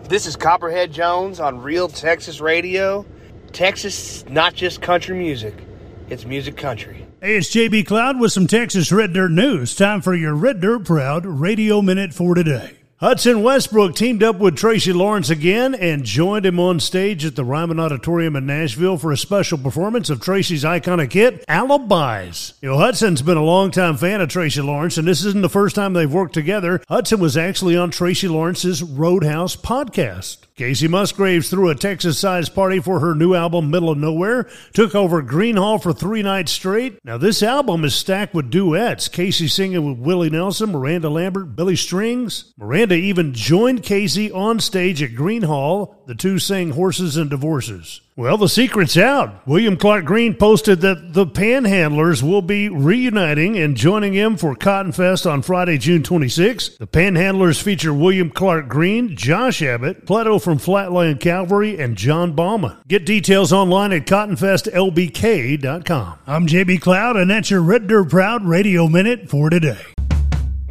This is Copperhead Jones on Real Texas Radio. Texas, not just country music. It's music country. Hey, it's JB Cloud with some Texas Red Dirt news. Time for your Red Dirt Proud Radio Minute for today. Hudson Westbrook teamed up with Tracy Lawrence again and joined him on stage at the Ryman Auditorium in Nashville for a special performance of Tracy's iconic hit, Alibis. Hudson's been a longtime fan of Tracy Lawrence, and this isn't the first time they've worked together. Hudson was actually on Tracy Lawrence's Roadhouse podcast. Casey Musgraves threw a Texas-sized party for her new album, Middle of Nowhere, took over Green Hall for 3 nights straight. Now, this album is stacked with duets. Casey singing with Willie Nelson, Miranda Lambert, Billy Strings. Miranda even joined Casey on stage at Green Hall. The two sang Horses and Divorces. Well, the secret's out. William Clark Green posted that the Panhandlers will be reuniting and joining him for Cotton Fest on Friday, June 26th. The Panhandlers feature William Clark Green, Josh Abbott, Plato from Flatland Cavalry, and John Bauman. Get details online at cottonfestlbk.com. I'm JB Cloud, and that's your Red Dirt Proud Radio Minute for today.